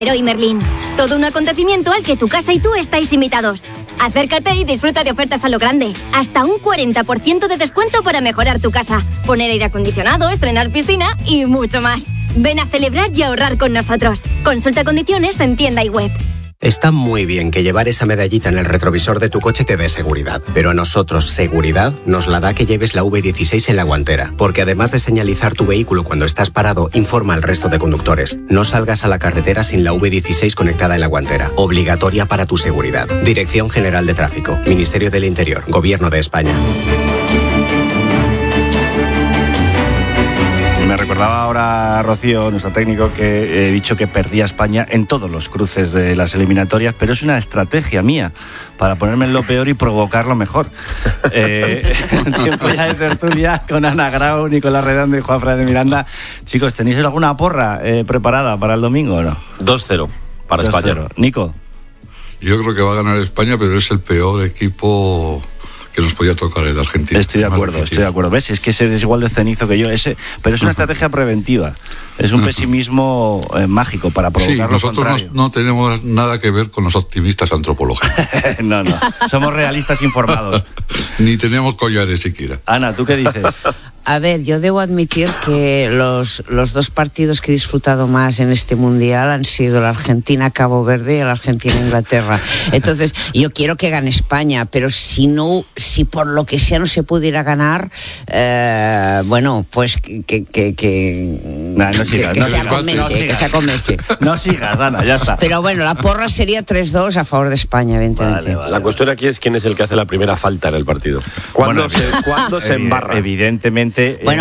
Leroy Merlin. Todo un acontecimiento al que tu casa y tú estáis invitados. Acércate y disfruta de ofertas a lo grande. Hasta un 40% de descuento para mejorar tu casa. Poner aire acondicionado, estrenar piscina y mucho más. Ven a celebrar y ahorrar con nosotros. Consulta condiciones en tienda y web. Está muy bien que llevar esa medallita en el retrovisor de tu coche te dé seguridad, pero a nosotros seguridad nos la da que lleves la V16 en la guantera, porque además de señalizar tu vehículo cuando estás parado, informa al resto de conductores. No salgas a la carretera sin la V16 conectada en la guantera, obligatoria para tu seguridad. Dirección General de Tráfico, Ministerio del Interior, Gobierno de España. Me recordaba ahora Rocío, nuestro técnico, que he dicho que perdía España en todos los cruces de las eliminatorias, pero es una estrategia mía para ponerme en lo peor y provocar lo mejor. Tiempo ya de tertulia con Ana Grau, Nicolás Redondo y Juan Fran de Miranda. Chicos, ¿tenéis alguna porra preparada para el domingo o no? 2-0 para España. Nico. Yo creo que va a ganar España, pero es el peor equipo que nos podía tocar el de Argentina. Estoy de acuerdo. ¿Ves? Es que ese es igual de cenizo que yo. Pero es una estrategia preventiva. Es un pesimismo mágico para provocar lo contrario. Nosotros no tenemos nada que ver con los optimistas antropológicos. No. Somos realistas informados. Ni tenemos collares siquiera. Ana, ¿tú qué dices? A ver, yo debo admitir que los dos partidos que he disfrutado más en este Mundial han sido la Argentina-Cabo Verde y la Argentina-Inglaterra. Entonces, yo quiero que gane España, pero si por lo que sea no se pudiera ganar, bueno, pues que sea con Messi. No sigas, Ana, ya está. Pero bueno, la porra sería 3-2 a favor de España, evidentemente. Vale. La cuestión aquí es quién es el que hace la primera falta en el partido. ¿Cuándo se embarra? Evidentemente.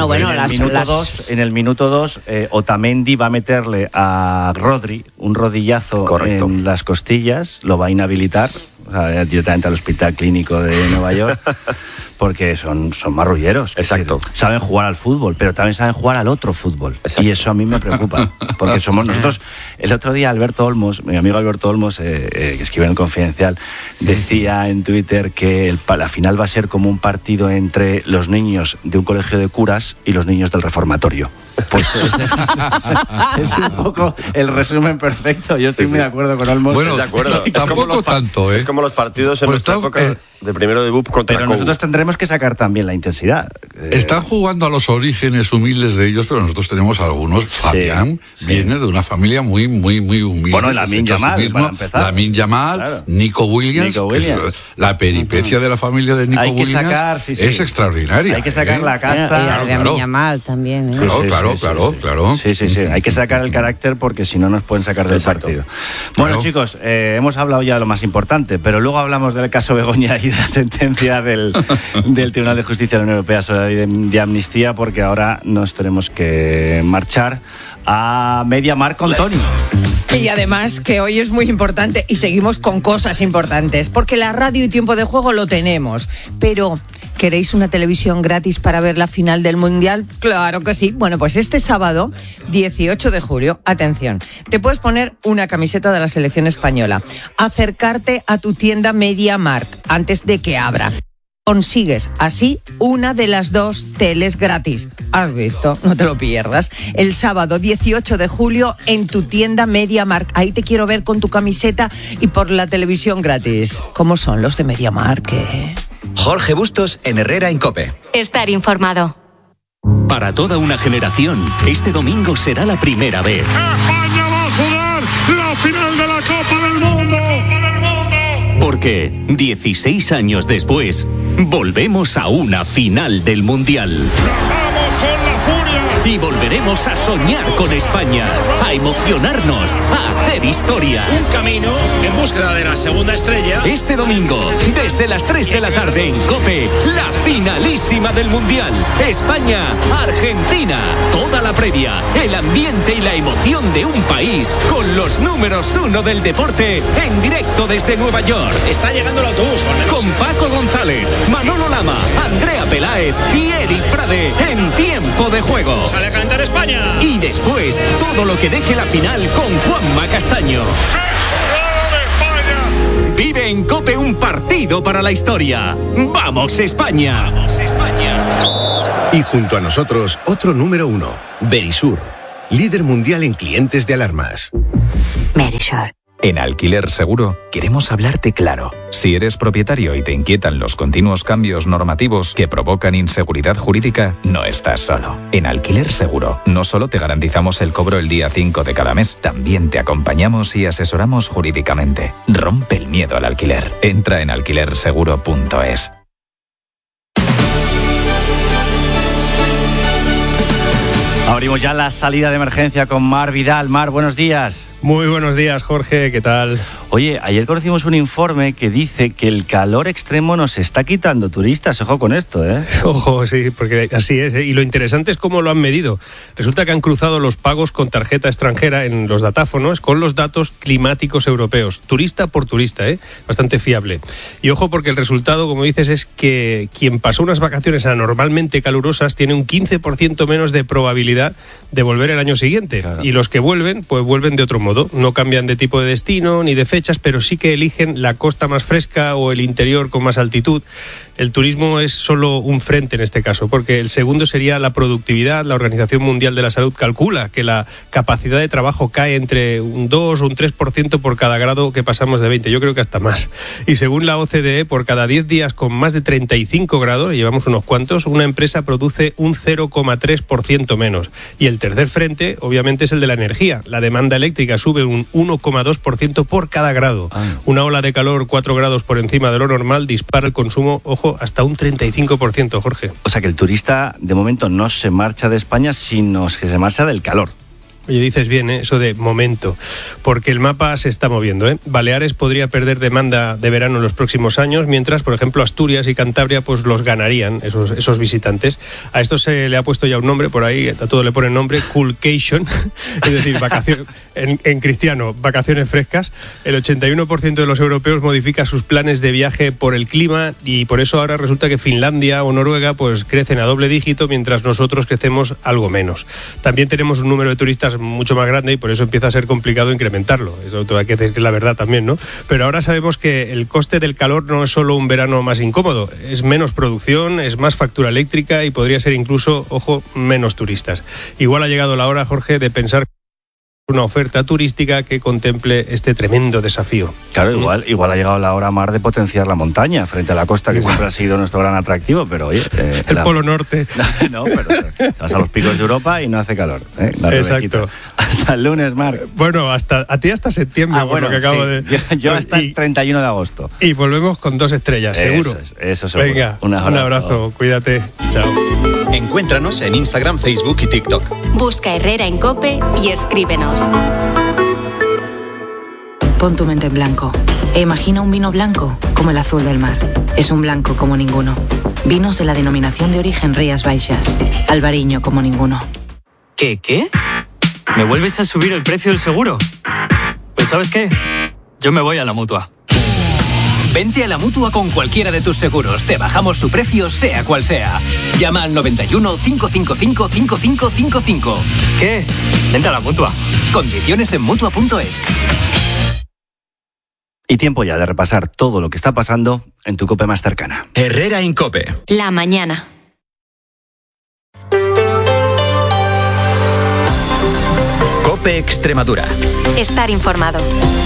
En el minuto 2, Otamendi va a meterle a Rodri un rodillazo en las costillas, lo va a inhabilitar, directamente al Hospital Clínico de Nueva York, porque son marrulleros. Exacto. Es decir, saben jugar al fútbol, pero también saben jugar al otro fútbol. Exacto. Y eso a mí me preocupa, porque somos nosotros. El otro día Alberto Olmos, mi amigo Alberto Olmos, que escribe en El Confidencial, decía en Twitter que la final va a ser como un partido entre los niños de un colegio de curas y los niños del reformatorio. Pues es un poco el resumen perfecto. Yo estoy muy de acuerdo con Olmos. Bueno, de acuerdo. Tampoco tanto, Es como los partidos en nuestra época de primero de BUP contra Pero COU. nosotros tendremos que sacar también la intensidad. Están jugando a los orígenes humildes de ellos, pero nosotros tenemos algunos. Fabián viene de una familia muy humilde. Bueno, Lamine Yamal, para empezar. Lamine Yamal, claro. Nico Williams. La peripecia de la familia de Nico Williams es extraordinaria. Hay que sacar la casta. Y Lamine Yamal también. Claro. Sí. Hay que sacar el carácter porque si no nos pueden sacar del partido. Bueno, chicos, hemos hablado ya de lo más importante, pero luego hablamos del caso Begoña y de la sentencia del Tribunal de Justicia de la Unión Europea sobre la ley de amnistía, porque ahora nos tenemos que marchar a MediaMarkt con Tony. Y además que hoy es muy importante y seguimos con cosas importantes, porque la radio y tiempo de juego lo tenemos, pero ¿queréis una televisión gratis para ver la final del Mundial? Claro que sí. Bueno, pues este sábado, 18 de julio, atención, te puedes poner una camiseta de la selección española, acercarte a tu tienda MediaMarkt antes de que abra. Consigues así una de las 2 teles gratis. ¿Has visto? No te lo pierdas. El sábado 18 de julio en tu tienda MediaMarkt. Ahí te quiero ver con tu camiseta y por la televisión gratis. ¿Cómo son los de MediaMarkt? Jorge Bustos en Herrera en COPE. Estar informado. Para toda una generación, este domingo será la primera vez. España va a jugar la final de la Copa del Mundo. Porque 16 años después, volvemos a una final del Mundial. ¡Vamos con la furia! Y volveremos a soñar con España, a emocionarnos, a hacer historia. Un camino en búsqueda de la segunda estrella. Este domingo, desde las 3 de la tarde en COPE, la finalísima del Mundial. España-Argentina. Toda la previa, el ambiente y la emoción de un país con los números 1 del deporte en directo desde Nueva York. Está llegando el autobús. Con Paco González, Manolo Lama, Andrea Peláez y Eric Frade en tiempo de juego. Sale a cantar España. Y después, todo lo que deje la final con Juanma Castaño. Vive en COPE un partido para la historia. ¡Vamos, España! ¡Vamos, España! Y junto a nosotros, otro número 1, Verisur. líder mundial en clientes de alarmas. Verisure. En Alquiler Seguro queremos hablarte claro. Si eres propietario y te inquietan los continuos cambios normativos que provocan inseguridad jurídica, no estás solo. En Alquiler Seguro no solo te garantizamos el cobro el día 5 de cada mes, también te acompañamos y asesoramos jurídicamente. Rompe el miedo al alquiler. Entra en alquilerseguro.es. Abrimos ya la salida de emergencia con Mar Vidal. Mar, buenos días. Muy buenos días, Jorge, ¿qué tal? Oye, ayer conocimos un informe que dice que el calor extremo nos está quitando turistas. Ojo con esto, ¿eh? Ojo, sí, porque así es, ¿eh? Y lo interesante es cómo lo han medido. Resulta que han cruzado los pagos con tarjeta extranjera en los datáfonos con los datos climáticos europeos, turista por turista, ¿eh? Bastante fiable. Y ojo, porque el resultado, como dices, es que quien pasó unas vacaciones anormalmente calurosas tiene un 15% menos de probabilidad de volver el año siguiente. Claro. Y los que vuelven, pues vuelven de otro modo. No cambian de tipo de destino ni de fechas, pero sí que eligen la costa más fresca o el interior con más altitud. El turismo es solo un frente en este caso, porque el segundo sería la productividad. La Organización Mundial de la Salud calcula que la capacidad de trabajo cae entre un 2 o un 3% por cada grado que pasamos de 20. Yo creo que hasta más. Y según la OCDE, por cada 10 días con más de 35 grados, llevamos unos cuantos, una empresa produce un 0,3% menos. Y el tercer frente, obviamente, es el de la energía. La demanda eléctrica sube un 1,2% por cada grado. Una ola de calor 4 grados por encima de lo normal dispara el consumo, ojo, hasta un 35%, Jorge. O sea que el turista de momento no se marcha de España, sino que se marcha del calor. Oye, dices bien, eso de momento, porque el mapa se está moviendo, ¿eh? Baleares podría perder demanda de verano en los próximos años, mientras, por ejemplo, Asturias y Cantabria pues los ganarían esos visitantes. A esto se le ha puesto ya un nombre, por ahí a todo le ponen nombre, Coolcation, es decir, vacaciones, en cristiano, vacaciones frescas. El 81% de los europeos modifica sus planes de viaje por el clima y por eso ahora resulta que Finlandia o Noruega pues crecen a doble dígito, mientras nosotros crecemos algo menos. También tenemos un número de turistas mucho más grande y por eso empieza a ser complicado incrementarlo. Eso hay que decir la verdad también, ¿no? Pero ahora sabemos que el coste del calor no es solo un verano más incómodo, es menos producción, es más factura eléctrica y podría ser incluso, ojo, menos turistas. Igual ha llegado la hora, Jorge, de pensar una oferta turística que contemple este tremendo desafío. Claro, igual ha llegado la hora, Mar, de potenciar la montaña frente a la costa, que siempre ha sido nuestro gran atractivo, pero oye... el Polo Norte. No, pero vas a los picos de Europa y no hace calor. Exacto. Hasta el lunes, Mar. Bueno, a ti hasta septiembre, bueno, lo que acabo de... Yo hasta el 31 de agosto. Y volvemos con 2 estrellas, seguro. Eso seguro. Venga, un abrazo, cuídate. Chao. Encuéntranos en Instagram, Facebook y TikTok. Busca Herrera en COPE y escríbenos. Pon tu mente en blanco e imagina un vino blanco como el azul del mar. Es un blanco como ninguno. Vinos de la denominación de origen Rías Baixas. Albariño como ninguno. ¿Qué? ¿Me vuelves a subir el precio del seguro? Pues ¿sabes qué? Yo me voy a la Mutua. Vente a la Mutua con cualquiera de tus seguros. Te bajamos su precio, sea cual sea. Llama al 91 555 5555. ¿Qué? Vente a la Mutua. Condiciones en Mutua.es. Y tiempo ya de repasar todo lo que está pasando en tu COPE más cercana. Herrera en COPE. La mañana. COPE Extremadura. Estar informado.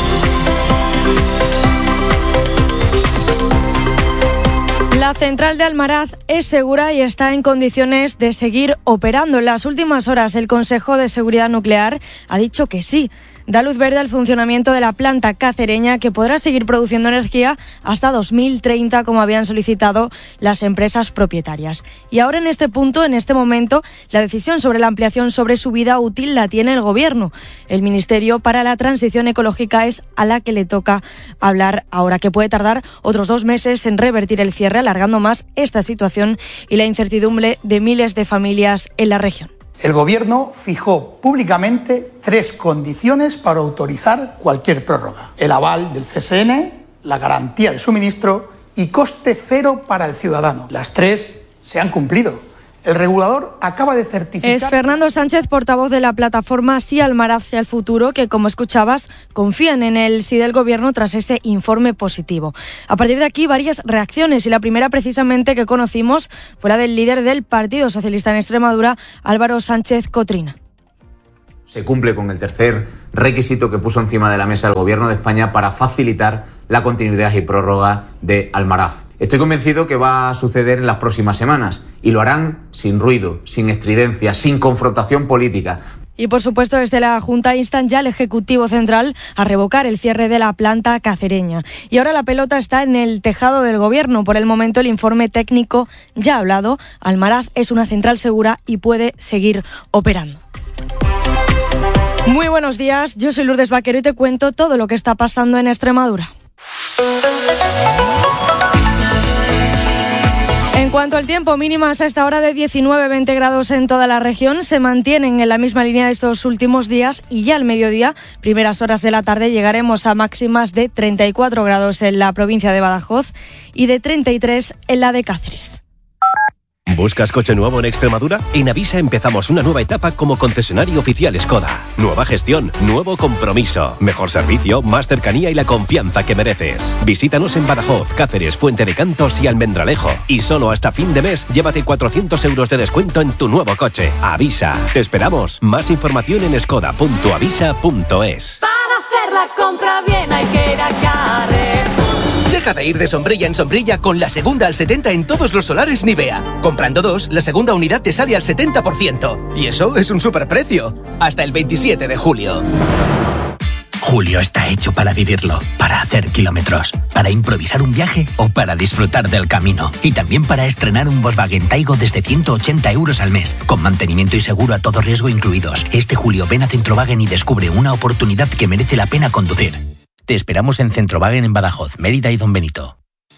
La central de Almaraz es segura y está en condiciones de seguir operando. En las últimas horas, el Consejo de Seguridad Nuclear ha dicho que sí. Da luz verde al funcionamiento de la planta cacereña, que podrá seguir produciendo energía hasta 2030, como habían solicitado las empresas propietarias. Y ahora, en este punto, en este momento, la decisión sobre la ampliación sobre su vida útil la tiene el Gobierno. El Ministerio para la Transición Ecológica es a la que le toca hablar ahora, que puede tardar otros 2 meses en revertir el cierre, alargando más esta situación y la incertidumbre de miles de familias en la región. El Gobierno fijó públicamente 3 condiciones para autorizar cualquier prórroga: el aval del CSN, la garantía de suministro y coste cero para el ciudadano. Las 3 se han cumplido. El regulador acaba de certificar... Es Fernando Sánchez, portavoz de la plataforma Sí Almaraz sea el futuro, que, como escuchabas, confían en el sí del Gobierno tras ese informe positivo. A partir de aquí, varias reacciones, y la primera precisamente que conocimos fue la del líder del Partido Socialista en Extremadura, Álvaro Sánchez Cotrina. Se cumple con el tercer requisito que puso encima de la mesa el Gobierno de España para facilitar la continuidad y prórroga de Almaraz. Estoy convencido que va a suceder en las próximas semanas y lo harán sin ruido, sin estridencia, sin confrontación política. Y por supuesto, desde la Junta instan ya al Ejecutivo Central a revocar el cierre de la planta cacereña. Y ahora la pelota está en el tejado del Gobierno. Por el momento el informe técnico ya ha hablado. Almaraz es una central segura y puede seguir operando. Muy buenos días, yo soy Lourdes Vaquero y te cuento todo lo que está pasando en Extremadura. En cuanto al tiempo, mínimas a esta hora de 19-20 grados en toda la región, se mantienen en la misma línea de estos últimos días y ya al mediodía, primeras horas de la tarde, llegaremos a máximas de 34 grados en la provincia de Badajoz y de 33 en la de Cáceres. ¿Buscas coche nuevo en Extremadura? En Avisa empezamos una nueva etapa como concesionario oficial Skoda. Nueva gestión, nuevo compromiso, mejor servicio, más cercanía y la confianza que mereces. Visítanos en Badajoz, Cáceres, Fuente de Cantos y Almendralejo. Y solo hasta fin de mes, llévate 400 euros de descuento en tu nuevo coche. Avisa. Te esperamos. Más información en skoda.avisa.es. Para hacer la compra bien hay que ir a Carrefour. Deja de ir de sombrilla en sombrilla con la segunda al 70 en todos los solares Nivea. Comprando 2, la segunda unidad te sale al 70%. Y eso es un superprecio. Hasta el 27 de julio. Julio está hecho para vivirlo, para hacer kilómetros, para improvisar un viaje o para disfrutar del camino. Y también para estrenar un Volkswagen Taigo desde 180 euros al mes, con mantenimiento y seguro a todo riesgo incluidos. Este julio ven a Centrowagen y descubre una oportunidad que merece la pena conducir. Te esperamos en Centrowagen en Badajoz, Mérida y Don Benito.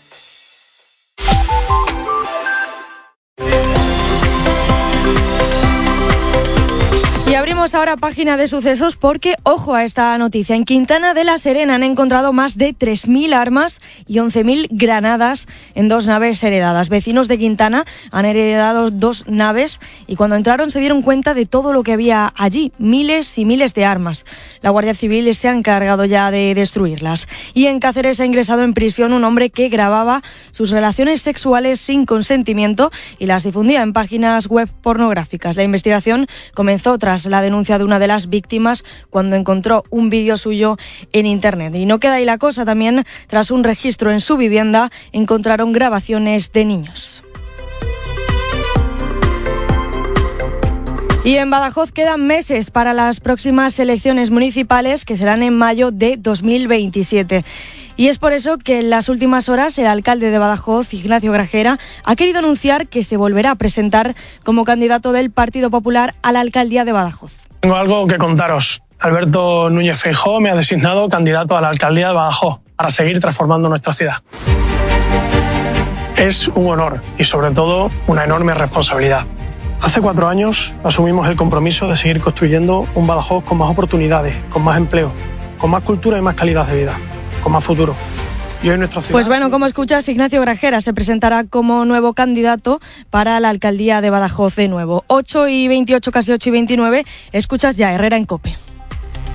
Y abrimos ahora página de sucesos porque, ojo a esta noticia, en Quintana de la Serena han encontrado más de 3.000 armas y 11.000 granadas en 2 naves heredadas. Vecinos de Quintana han heredado 2 naves y cuando entraron se dieron cuenta de todo lo que había allí, miles y miles de armas. La Guardia Civil se ha encargado ya de destruirlas. Y en Cáceres ha ingresado en prisión un hombre que grababa sus relaciones sexuales sin consentimiento y las difundía en páginas web pornográficas. La investigación comenzó tras la denuncia de una de las víctimas cuando encontró un vídeo suyo en internet. Y no queda ahí la cosa, también tras un registro en su vivienda encontraron grabaciones de niños. Y en Badajoz quedan meses para las próximas elecciones municipales que serán en mayo de 2027. Y es por eso que en las últimas horas el alcalde de Badajoz, Ignacio Grajera, ha querido anunciar que se volverá a presentar como candidato del Partido Popular a la alcaldía de Badajoz. Tengo algo que contaros. Alberto Núñez Feijóo me ha designado candidato a la alcaldía de Badajoz para seguir transformando nuestra ciudad. Es un honor y sobre todo una enorme responsabilidad. Hace 4 años asumimos el compromiso de seguir construyendo un Badajoz con más oportunidades, con más empleo, con más cultura y más calidad de vida, con más futuro. Y hoy nuestra ciudad... Pues bueno, como escuchas, Ignacio Grajera se presentará como nuevo candidato para la alcaldía de Badajoz de nuevo. 8:28, casi 8:29, escuchas ya Herrera en COPE.